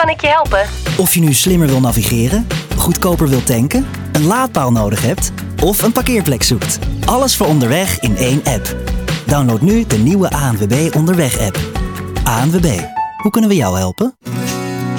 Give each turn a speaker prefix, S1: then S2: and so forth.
S1: kan ik je helpen?
S2: Of je nu slimmer wil navigeren, goedkoper wil tanken, een laadpaal nodig hebt of een parkeerplek zoekt. Alles voor onderweg in één app. Download nu de nieuwe ANWB Onderweg app. ANWB, hoe kunnen we jou helpen?